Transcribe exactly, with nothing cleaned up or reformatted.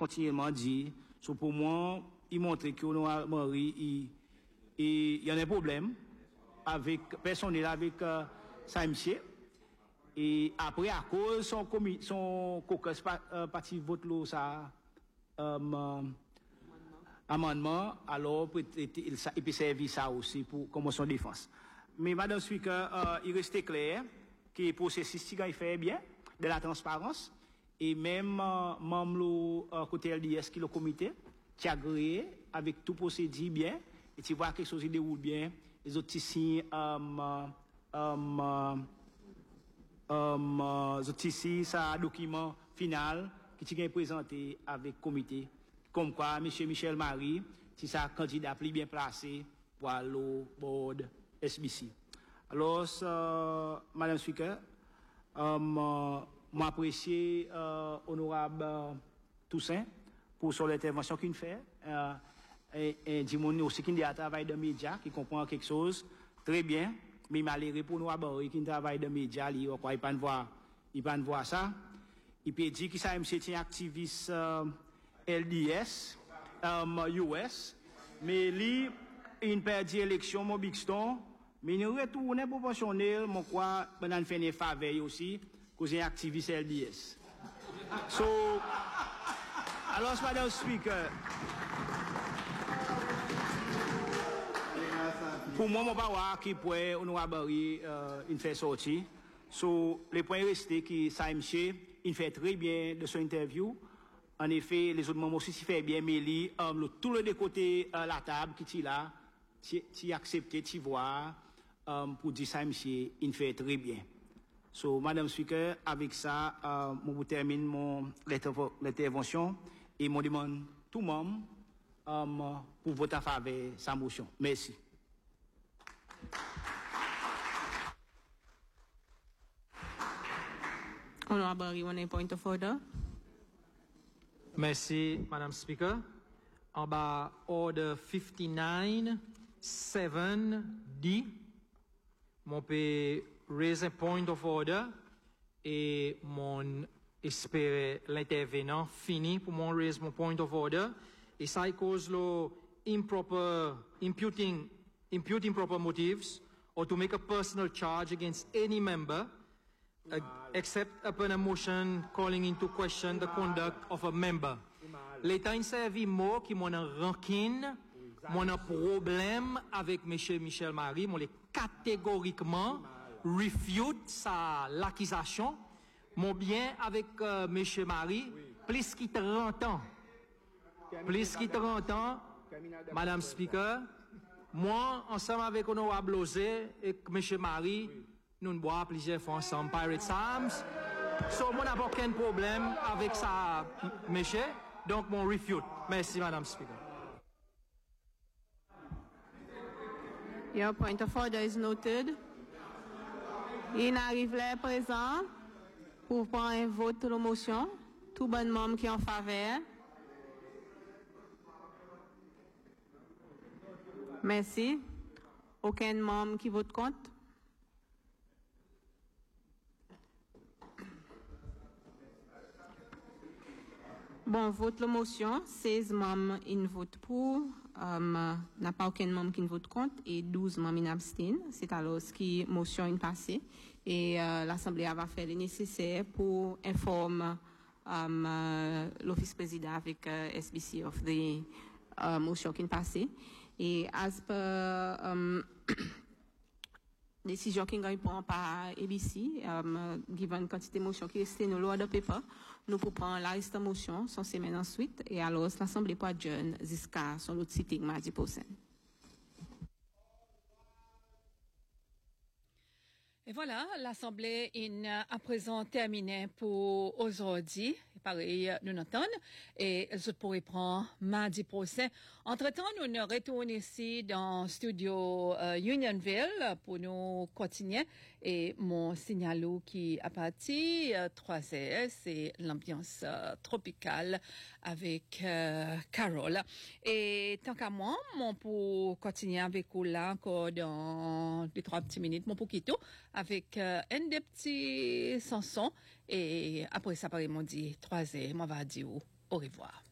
continuellement dit. So pour moi, il montre que Honorable Marie, il, il, il y a un problème avec personnel avec euh, ça monsieur. Et après à cause son commis son caucus euh, parti vote là ça euh, amendement alors peut-être il ça il peut servir ça aussi pour comme son défense. Mais madame Speaker, euh, il restait clair que le processus il fait bien de la transparence et même euh, membre euh, côté L D S qui le comité qui a agréé avec tout procédé bien et tu vois quelque chose qui déroule bien les autres ici euh, euh, euh, ici ça document final qui est présenté avec comité comme quoi monsieur Michel Marie si ça candidat plus bien placé pour le board S B C. Alors euh, madame Speaker euh, moi apprécié euh, honorable euh, Toussaint pour son intervention qu'il fait euh, et, et dis-moi aussi qu'il a travaillé dans les médias qui comprend quelque chose très bien mais malheureux pour nous abord qui travaille dans les médias il ne pas voir il pas voir ça il peut dire que ça c'est un activiste euh, L D S um, U S mais lui il perd l'élection mon Bixton mais il retourne proportionnel mon quoi pendant faire une faveur aussi cause un activiste L D S so alors madame speaker pour moi, je ne sais pas qui pourrait honorable euh, il fait sortir. So, les points restés qui ça monsieur, il fait très bien de son interview. En effet, les autres membres aussi s'y fait bien, mais lui, um, tout le deux côtés euh, la table qui est là, tu accepté, tu vois, um, pour dire ça monsieur, il fait très bien. So, madame Speaker, avec ça, euh, je vous termine mon intervention et je demande tout le monde um, pour voter en faveur de sa motion. Merci. Honorable, you want a point of order? Merci, Madam Speaker. En bas, order fifty-nine seven D, mon peut raise a point of order et mon espérer l'intervenant fini pour mon raise mon point of order et ça cause le improper imputing imputing proper motives or to make a personal charge against any member uh, except upon a motion calling into question the conduct of a member. L'État a servi mot qui m'en a rancune, m'en a problème avec monsieur Michel Marie, m'en catégoriquement refute sa l'accusation. Mon bien avec euh, monsieur Marie, plus qu'il trente ans, plus qu'il trente ans, Madame Speaker, moi, ensemble avec Honorable Lozé et monsieur Marie, nous nous boivons plusieurs fois ensemble, Pirate Sams. So, moi, n'a aucun problème avec ça, monsieur. Donc, mon refute. Merci, Madame Speaker. Your point of order is noted. Il arrive là présent pour prendre un vote sur la motion. Tout bon membre qui est en faveur. Merci. Aucun membre qui vote contre. Bon, vote la motion. seize membres qui votent pour. Um, n'a pas aucun membre qui vote contre et douze membres qui abstiennent. C'est alors ce qui motion est passée et uh, l'Assemblée va faire le nécessaire pour informer um, uh, l'office président avec uh, S B C of the uh, motion qui est passée. Et as per um, décision qui est prise par A B C, um, given quantité de motion qui est dans l'ordre paper, nous pouvons prendre la liste de motion, son semaine ensuite, et alors l'Assemblée peut adjourner jusqu'à son autre sitting mardi prochain. Et voilà, l'Assemblée est à présent terminée pour aujourd'hui. Pareil, nous entendons. Et je pourrais prendre mardi prochain. Entre-temps, nous nous retournons ici dans le studio euh, Unionville pour nous continuer. Et mon signal qui a parti euh, trois heures, c'est l'ambiance euh, tropicale avec euh, Carole. Et tant qu'à moi, mon pour continuer avec vous là encore dans deux, trois petites minutes, mon pour quitter avec euh, un des petits chansons et après ça, par mon dit trois heures, moi va dire au revoir.